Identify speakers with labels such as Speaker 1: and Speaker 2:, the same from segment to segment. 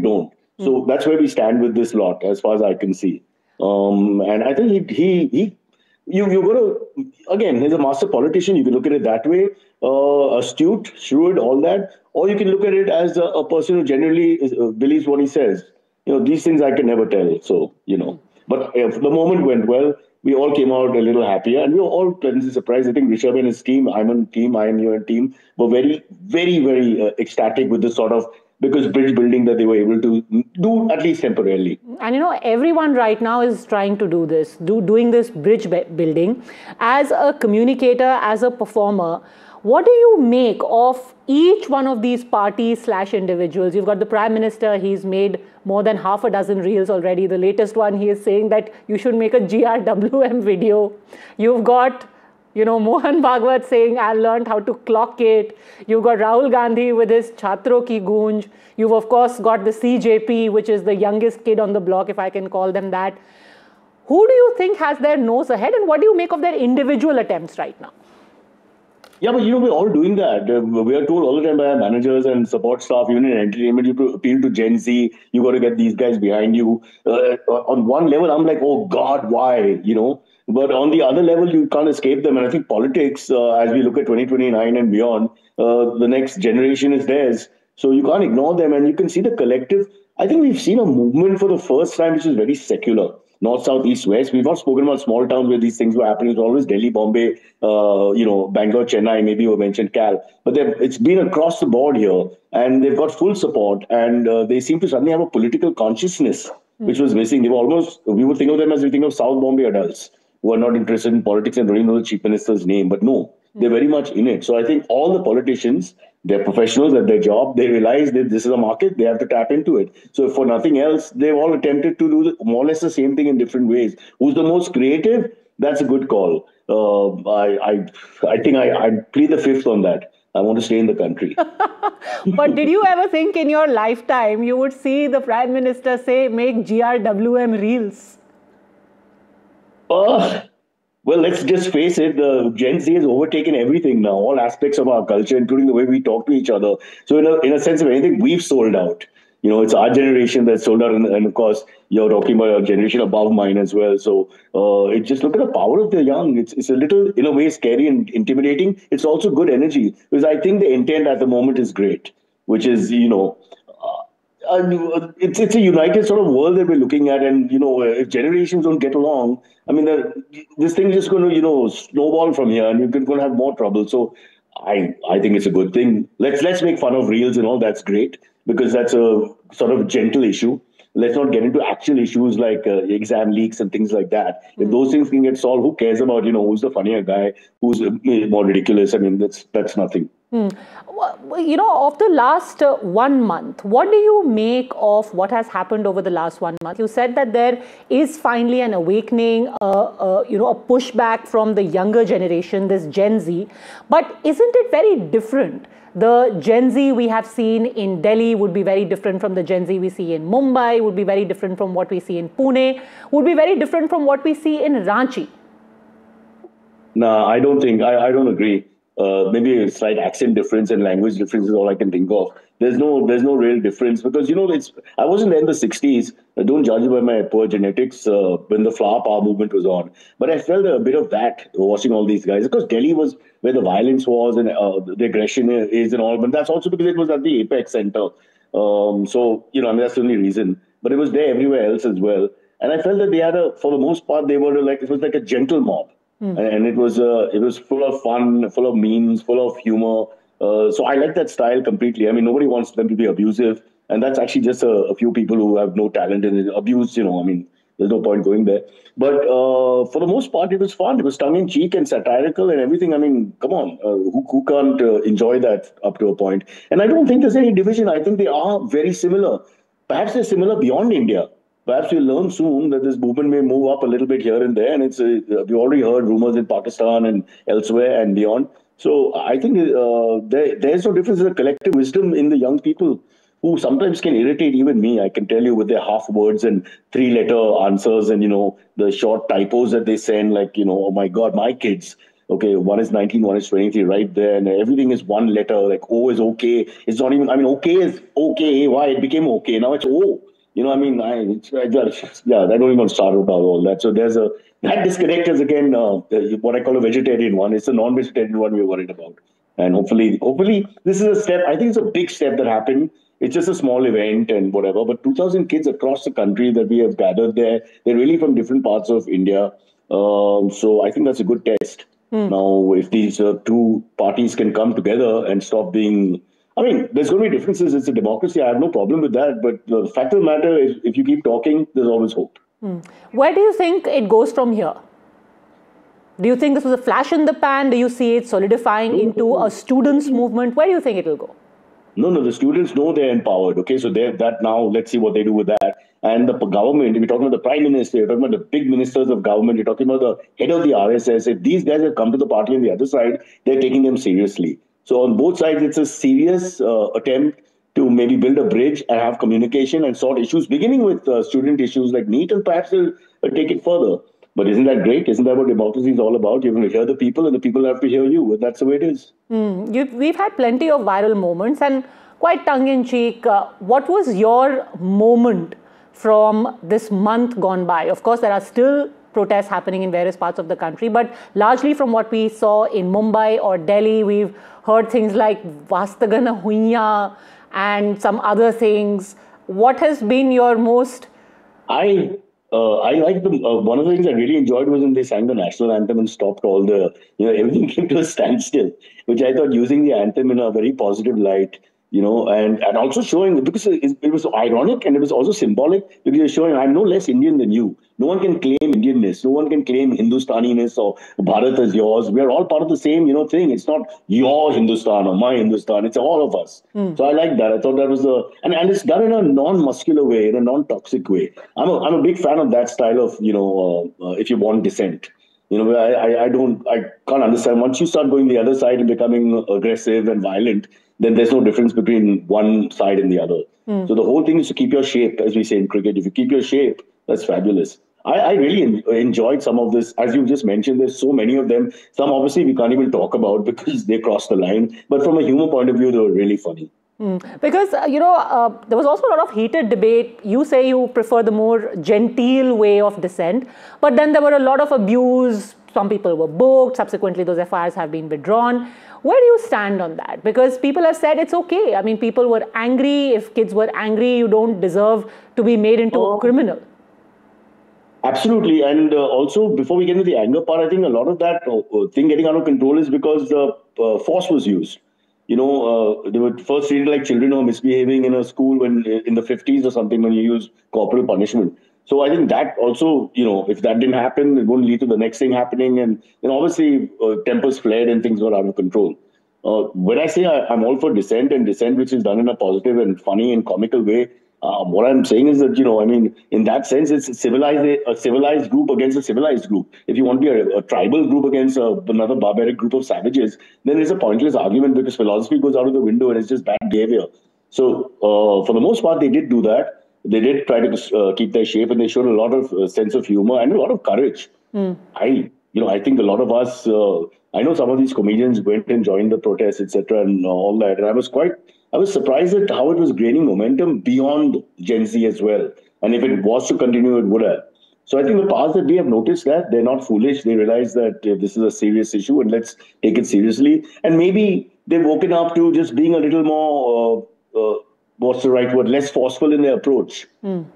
Speaker 1: don't. So that's where we stand with this lot, as far as I can see. And I think you're going to, again, he's a master politician. You can look at it that way, astute, shrewd, all that. Or you can look at it as a person who generally believes what he says. These things I can never tell. So, but the moment went well. We all came out a little happier, and we were all pleasantly surprised. I think Rishabh and his team, Ayman team, Ayan, you and team, were very, very, very ecstatic with this sort of, because bridge building that they were able to do, at least temporarily.
Speaker 2: And everyone right now is trying to do this, doing this bridge building. As a communicator, as a performer, what do you make of each one of these parties / individuals? You've got the Prime Minister, he's made more than half a dozen reels already. The latest one, he is saying that you should make a GRWM video. You've got Mohan Bhagwat saying, I learned how to clock it. You've got Rahul Gandhi with his Chhatro ki Goonj. You've, of course, got the CJP, which is the youngest kid on the block, if I can call them that. Who do you think has their nose ahead, and what do you make of their individual attempts right now?
Speaker 1: Yeah, but we're all doing that. We are told all the time by our managers and support staff, even in entertainment, you have to appeal to Gen Z. You got to get these guys behind you. On one level, I'm like, oh God, why? But on the other level, you can't escape them. And I think politics, as we look at 2029 and beyond, the next generation is theirs. So you can't ignore them. And you can see the collective. I think we've seen a movement for the first time, which is very secular. North, south, east, west. We've not spoken about small towns where these things were happening. It's always Delhi, Bombay, Bangalore, Chennai, maybe we mentioned Cal. But it's been across the board here, and they've got full support. And they seem to suddenly have a political consciousness, which was missing. We would think of them as we think of South Bombay adults who are not interested in politics and don't even know the Chief Minister's name. But no, they're very much in it. So I think all the politicians, they're professionals at their job. They realize that this is a market. They have to tap into it. So for nothing else, they've all attempted to do more or less the same thing in different ways. Who's the most creative? That's a good call. I think I'd plead the fifth on that. I want to stay in the country.
Speaker 2: But did you ever think in your lifetime you would see the Prime Minister say, make GRWM reels?
Speaker 1: Well, let's just face it, the Gen Z has overtaken everything now, all aspects of our culture, including the way we talk to each other. So in a sense of anything, we've sold out. It's our generation that's sold out. And of course, you're talking about a generation above mine as well. So just look at the power of the young. It's a little, in a way, scary and intimidating. It's also good energy, because I think the intent at the moment is great, which is, it's a united sort of world that we're looking at. And, if generations don't get along, I mean, this thing is just going to, snowball from here, and you're going to have more trouble. So I think it's a good thing. Let's make fun of reels and all. That's great, because that's a sort of gentle issue. Let's not get into actual issues like exam leaks and things like that. If those things can get solved, who cares about, who's the funnier guy, who's more ridiculous? I mean, that's nothing.
Speaker 2: Of the last 1 month, what do you make of what has happened over the last 1 month? You said that there is finally an awakening, a pushback from the younger generation, this Gen Z. But isn't it very different? The Gen Z we have seen in Delhi would be very different from the Gen Z we see in Mumbai, would be very different from what we see in Pune, would be very different from what we see in Ranchi.
Speaker 1: No, I don't think, I don't agree. Maybe a slight accent difference and language difference is all I can think of. There's no real difference, because I wasn't there in the 60s. Don't judge me by my poor genetics when the flower power movement was on. But I felt a bit of that watching all these guys, because Delhi was where the violence was and the aggression is and all. But that's also because it was at the apex center. So that's the only reason. But it was there everywhere else as well. And I felt that they had for the most part, it was like a gentle mob. And it was full of fun, full of memes, full of humor. So I like that style completely. I mean, nobody wants them to be abusive. And that's actually just a few people who have no talent in abuse, I mean, there's no point going there. But for the most part, it was fun. It was tongue-in-cheek and satirical and everything. I mean, come on, who can't enjoy that up to a point? And I don't think there's any division. I think they are very similar. Perhaps they're similar beyond India. Perhaps we'll learn soon that this movement may move up a little bit here and there. And we've already heard rumors in Pakistan and elsewhere and beyond. So I think there's no difference. There's a collective wisdom in the young people who sometimes can irritate even me. I can tell you, with their half words and 3-letter answers and, the short typos that they send, like, oh my God, my kids. Okay, one is 19, one is 23, right there, and everything is one letter. Like O is okay. It's not even. I mean, okay is okay. Why it became okay? Now it's O. I mean, yeah, I don't even start about all that. So there's a that disconnect is again what I call a vegetarian one. It's a non-vegetarian one we're worried about, and hopefully this is a step. I think it's a big step that happened. It's just a small event and whatever, but 2,000 kids across the country that we have gathered there, they're really from different parts of India. So I think that's a good test. Now, if these two parties can come together and stop being, I mean, there's going to be differences. It's a democracy. I have no problem with that. But the fact of the matter is, if you keep talking, there's always hope.
Speaker 2: Where do you think it goes from here? Do you think this was a flash in the pan? Do you see it solidifying into a students' movement? Where do you think it will go?
Speaker 1: No, the students know they're empowered. Okay, so they're that now. Let's see what they do with that. And the government, we're talking about the prime minister, you're talking about the big ministers of government, you're talking about the head of the RSS. If these guys have come to the party on the other side, they're taking them seriously. So on both sides, it's a serious attempt to maybe build a bridge and have communication and sort issues, beginning with student issues like NEET, and perhaps they'll take it further. But isn't that great? Isn't that what democracy is all about? You're going to hear the people, and the people have to hear you. And that's the way it is.
Speaker 2: We've had plenty of viral moments, and quite tongue-in-cheek. What was your moment from this month gone by? Of course, there are still protests happening in various parts of the country, but largely from what we saw in Mumbai or Delhi, we've heard things like Vastagana Huiya and some other things. What has been your most...
Speaker 1: I like the one of the things I really enjoyed was when they sang the national anthem and stopped all the everything came to a standstill, which I thought using the anthem in a very positive light, and also showing, because it was ironic and it was also symbolic, because you're showing I'm no less Indian than you. No one can claim Indianness. No one can claim Hindustaniness or Bharat as yours. We are all part of the same, thing. It's not your Hindustan or my Hindustan. It's all of us. So I like that. I thought that was and it's done in a non-muscular way, in a non-toxic way. I'm a big fan of that style of, if you want dissent. I can't understand. Once you start going the other side and becoming aggressive and violent, then there's no difference between one side and the other. So the whole thing is to keep your shape, as we say in cricket. If you keep your shape, that's fabulous. I really enjoyed some of this. As you just mentioned, there's so many of them. Some obviously we can't even talk about because they crossed the line. But from a humor point of view, they were really funny.
Speaker 2: Because, there was also a lot of heated debate. You say you prefer the more genteel way of dissent, but then there were a lot of abuse. Some people were booked. Subsequently, those FIRs have been withdrawn. Where do you stand on that? Because people have said it's okay. I mean, people were angry. If kids were angry, you don't deserve to be made into a criminal.
Speaker 1: Absolutely. And also, before we get into the anger part, I think a lot of that thing getting out of control is because force was used. They were first treated like children who are misbehaving in a school when in the 50s or something, when you use corporal punishment. So I think that also, if that didn't happen, it wouldn't lead to the next thing happening. And obviously tempers flared and things got out of control. When I say I'm all for dissent, and dissent which is done in a positive and funny and comical way, what I'm saying is that, in that sense, it's a civilized group against a civilized group. If you want to be a tribal group against another barbaric group of savages, then it's a pointless argument because philosophy goes out of the window and it's just bad behavior. So for the most part, they did do that. They did try to keep their shape, and they showed a lot of sense of humor and a lot of courage. I think a lot of us, I know some of these comedians went and joined the protests, etc., and all that. And I was surprised at how it was gaining momentum beyond Gen Z as well. And if it was to continue, it would have. So I think the powers that we have noticed that they're not foolish. They realize that this is a serious issue and let's take it seriously. And maybe they've woken up to just being a little more, what's the right word, less forceful in their approach.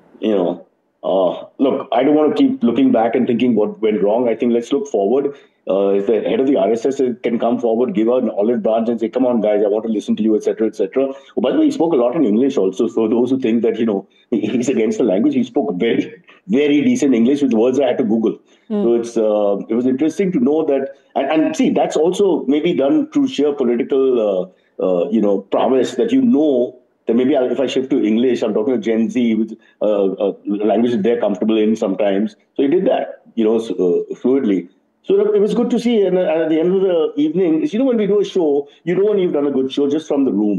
Speaker 1: Look, I don't want to keep looking back and thinking what went wrong. I think let's look forward. If the head of the RSS can come forward, give out an olive branch and say, come on, guys, I want to listen to you, etc., etc. Oh, by the way, he spoke a lot in English also. So those who think that, he's against the language, he spoke very, very decent English with words I had to Google. So it was interesting to know that. And see, that's also maybe done through sheer political, prowess that that maybe if I shift to English, I'm talking to Gen Z with a language that they're comfortable in sometimes. So he did that, fluidly. So it was good to see. And at the end of the evening, when we do a show, when you've done a good show just from the room.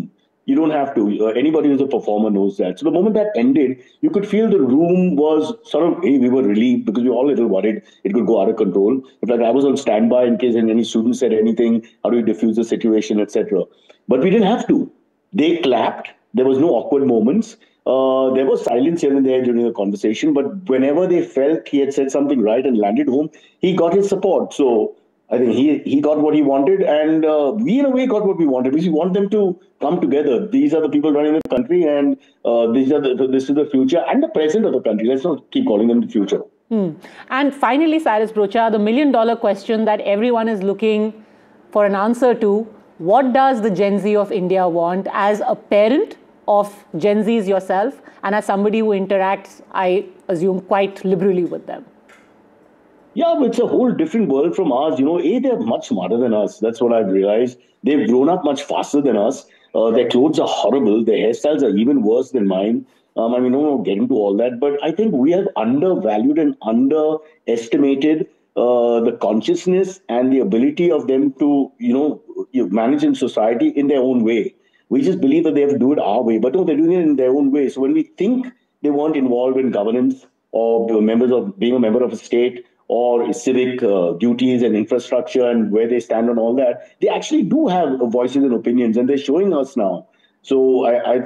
Speaker 1: You don't have to. Anybody who's a performer knows that. So the moment that ended, you could feel the room was sort of, hey, we were relieved because we were all a little worried it could go out of control. In fact, I was on standby in case any student said anything, how do we diffuse the situation, etc. But we didn't have to. They clapped. There was no awkward moments. There was silence here and there during the conversation, but whenever they felt he had said something right and landed home, he got his support. So I think he got what he wanted, and we in a way got what we wanted, because we want them to come together. These are the people running the country, and this is the future and the present of the country. Let's not keep calling them the future.
Speaker 2: And finally, Cyrus Brocha, the million-dollar question that everyone is looking for an answer to: what does the Gen Z of India want? As a parent of Gen Zs yourself, and as somebody who interacts, I assume, quite liberally with them.
Speaker 1: Yeah, but it's a whole different world from ours. They're much smarter than us. That's what I've realized. They've grown up much faster than us. Their clothes are horrible. Their hairstyles are even worse than mine. I don't get into all that. But I think we have undervalued and underestimated the consciousness and the ability of them to, manage in society in their own way. We just believe that they have to do it our way. But no, they're doing it in their own way. So when we think they weren't involved in governance or being a member of a state, or civic duties and infrastructure and where they stand on all that, they actually do have voices and opinions, and they're showing us now. So I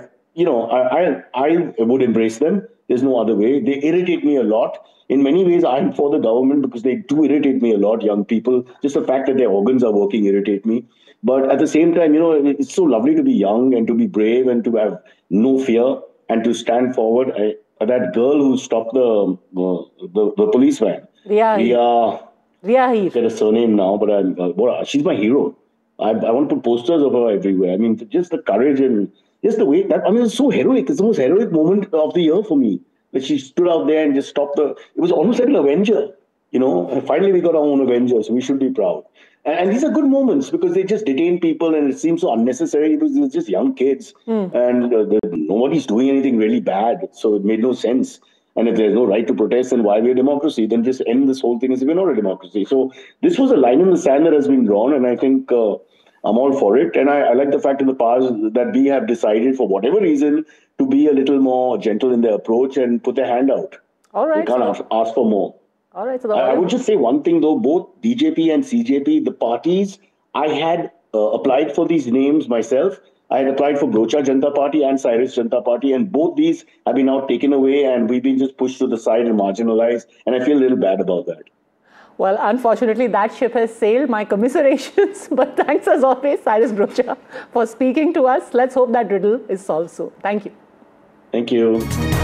Speaker 1: would embrace them. There's no other way. They irritate me a lot. In many ways, I'm for the government because they do irritate me a lot, young people. Just the fact that their organs are working irritate me. But at the same time, it's so lovely to be young and to be brave and to have no fear and to stand forward. That girl who stopped the police van, Riya, I get a surname now, but she's my hero. I want to put posters of her everywhere. I mean, just the courage and just the way it's so heroic. It's the most heroic moment of the year for me. That she stood out there and just stopped it was almost like an Avenger, and finally we got our own Avenger, so we should be proud. And these are good moments because they just detain people and it seems so unnecessary because they're just young kids and nobody's doing anything really bad. So it made no sense. And if there's no right to protest, then why we're a democracy? Then just end this whole thing as if we're not a democracy. So this was a line in the sand that has been drawn, and I think I'm all for it. And I like the fact in the past that we have decided, for whatever reason, to be a little more gentle in their approach and put their hand out.
Speaker 2: All right.
Speaker 1: We can't ask for more.
Speaker 2: All right. So
Speaker 1: I would just say one thing, though. Both BJP and CJP, the parties, I had applied for these names myself. I had applied for Brocha Janata Party and Cyrus Janata Party, and both these have been now taken away, and we've been just pushed to the side and marginalized, and I feel a little bad about that.
Speaker 2: Well, unfortunately, that ship has sailed. My commiserations. But thanks as always, Cyrus Brocha, for speaking to us. Let's hope that riddle is solved soon. Thank you.
Speaker 1: Thank you.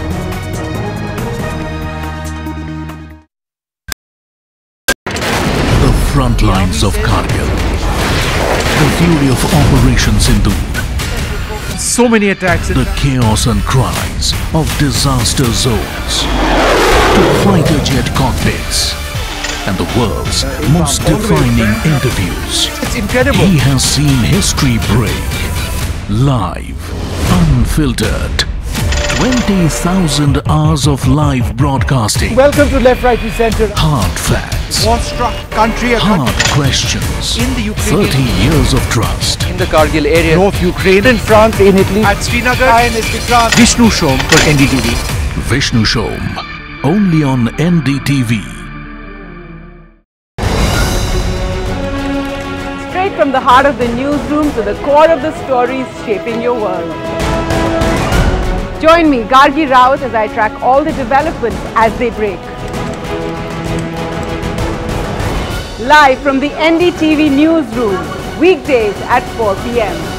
Speaker 3: The front lines of Kargil. The fury of Operation Sindhu.
Speaker 4: So many attacks.
Speaker 3: The chaos and cries of disaster zones. To fighter jet cockpits. And the world's most defining interviews.
Speaker 4: It's incredible.
Speaker 3: He has seen history break. Live. Unfiltered. 20,000 hours of live broadcasting.
Speaker 4: Welcome to Left, Right and Centre.
Speaker 3: Hard facts.
Speaker 4: War-struck country.
Speaker 3: Hard questions.
Speaker 4: In the Ukraine.
Speaker 3: 30 years of trust.
Speaker 4: In the Kargil area. North Ukraine. In France. In Italy. At Srinagar. INS Vikrant. Vishnu Shom for NDTV.
Speaker 3: Vishnu Shom. Only on NDTV.
Speaker 2: Straight from the heart of the newsroom to the core of the stories shaping your world. Join me, Gargi Raut, as I track all the developments as they break. Live from the NDTV newsroom, weekdays at 4 p.m.